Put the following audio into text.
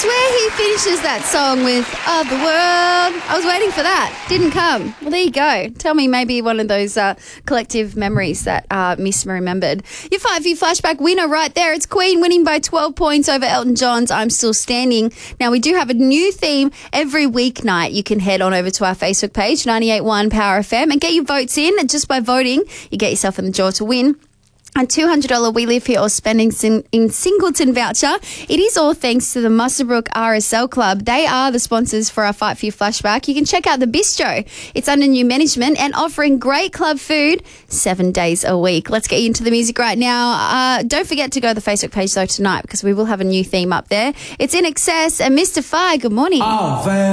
swear he finishes that song with Other World. I was waiting for that. Didn't come. Well, there you go. Tell me maybe one of those collective memories that are misremembered. Your 5-year flashback winner right there. It's Queen winning by 12 points over Elton John's I'm Still Standing. Now, we do have a new theme every weeknight. You can head on over to our Facebook page, 98.1 Power FM, and get your votes in. And just by voting, you get yourself in the draw to win a $200 We Live Here or Spending in Singleton voucher. It is all thanks to the Muswellbrook RSL Club. They are the sponsors for our Fight For You flashback. You can check out the bistro. It's under new management and offering great club food 7 days a week. Let's get into the music right now. Don't forget to go to the Facebook page though tonight because we will have a new theme up there. It's In Excess and Mr. Fi. Good morning.